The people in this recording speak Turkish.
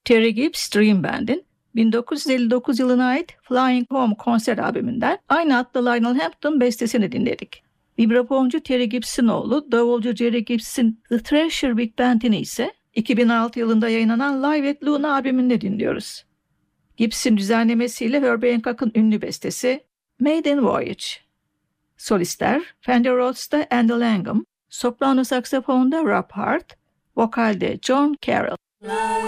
Terry Gibbs Dream Band'in 1959 yılına ait Flying Home konser albümünden aynı adlı Lionel Hampton bestesini dinledik. Vibrafoncu Terry Gibbs'in oğlu, davulcu Jerry Gibbs'in The Thrasher Big Band'ini ise 2006 yılında yayınlanan Live at Luna albümünde dinliyoruz. Gibbs'in düzenlemesiyle Herbie Hancock'ın ünlü bestesi Maiden Voyage. Solistler Fender Rhodes'ta Andy Langham, soprano saksafonda Rob Hart, vokalde John Carroll.